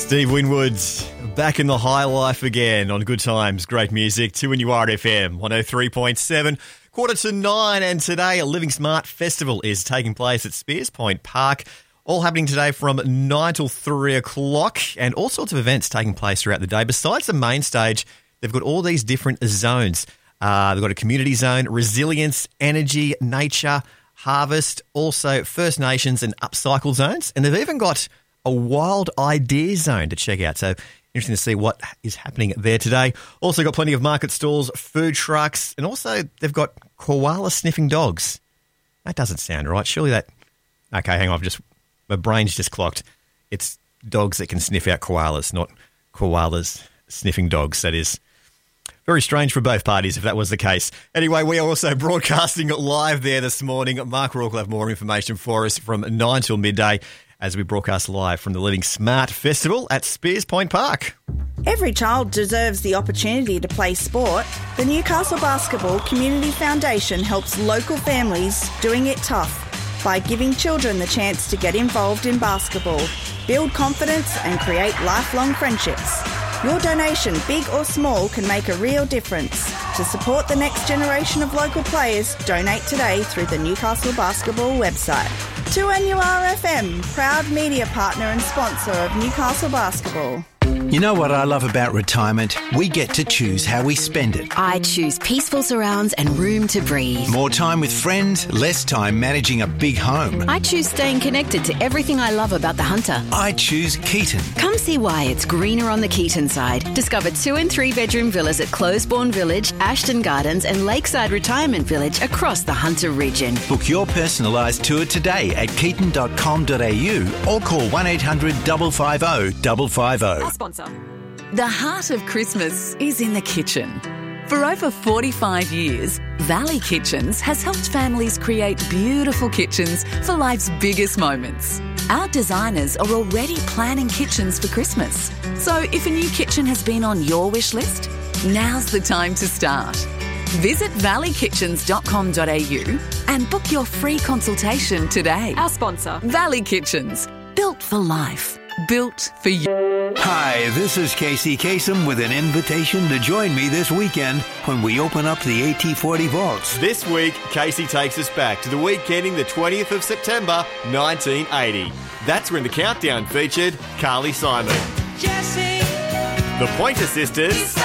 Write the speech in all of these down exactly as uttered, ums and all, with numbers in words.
Steve Winwood, back in the high life again on Good Times, great music, two N U R F M, one oh three point seven, quarter to nine, and today a Living Smart Festival is taking place at Spears Point Park, all happening today from nine till three o'clock, and all sorts of events taking place throughout the day. Besides the main stage, they've got all these different zones. Uh, they've got a community zone, resilience, energy, nature, harvest, also First Nations and upcycle zones, and they've even got a wild idea zone to check out. So interesting to see what is happening there today. Also got plenty of market stalls, food trucks, and also they've got koala sniffing dogs. That doesn't sound right. Surely that... Okay, hang on. I've just my brain's just clocked. It's dogs that can sniff out koalas, not koalas sniffing dogs. That is very strange for both parties if that was the case. Anyway, we are also broadcasting live there this morning. Mark Rourke will have more information for us from nine till midday as we broadcast live from the Living Smart Festival at Spears Point Park. Every child deserves the opportunity to play sport. The Newcastle Basketball Community Foundation helps local families doing it tough by giving children the chance to get involved in basketball, build confidence and create lifelong friendships. Your donation, big or small, can make a real difference. To support the next generation of local players, donate today through the Newcastle Basketball website. two N U R F M, proud media partner and sponsor of Newcastle Basketball. You know what I love about retirement? We get to choose how we spend it. I choose peaceful surrounds and room to breathe. More time with friends, less time managing a big home. I choose staying connected to everything I love about the Hunter. I choose Keaton. Come see why it's greener on the Keaton side. Discover two and three bedroom villas at Closebourne Village, Ashton Gardens and Lakeside Retirement Village across the Hunter region. Book your personalised tour today at keaton dot com dot a u or call one eight hundred five five zero five five zero. Sponsor. The heart of Christmas is in the kitchen. For over forty-five years, Valley Kitchens has helped families create beautiful kitchens for life's biggest moments. Our designers are already planning kitchens for Christmas. So if a new kitchen has been on your wish list, now's the time to start. Visit valley kitchens dot com dot a u and book your free consultation today. Our sponsor. Valley Kitchens. Built for life. Built for you. Hi, this is Casey Kasem with an invitation to join me this weekend when we open up the A T forty vaults. This week, Casey takes us back to the week ending the twentieth of September, nineteen eighty. That's when the countdown featured Carly Simon, Jesse, the Pointer Sisters,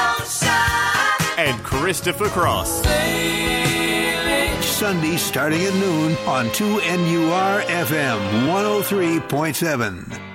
and Christopher Cross. Sunday starting at noon on two N U R F M one oh three point seven.